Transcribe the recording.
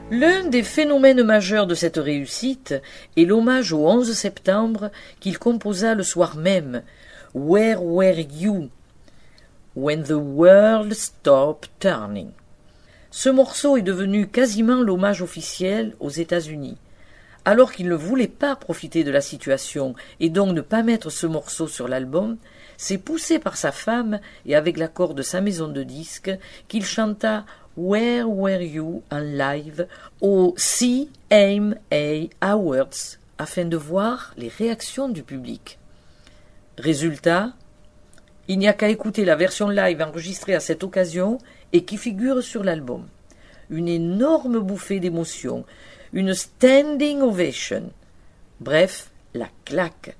L'un des phénomènes majeurs de cette réussite est l'hommage au 11 septembre qu'il composa le soir même, « Where were you when the world stopped turning ». Ce morceau est devenu quasiment l'hommage officiel aux États-Unis. Alors qu'il ne voulait pas profiter de la situation et donc ne pas mettre ce morceau sur l'album, c'est poussé par sa femme et avec l'accord de sa maison de disques qu'il chanta « Where were you » en live au CMA Awards afin de voir les réactions du public. Résultat, il n'y a qu'à écouter la version live enregistrée à cette occasion et qui figure sur l'album. Une énorme bouffée d'émotion, une standing ovation. Bref, la claque.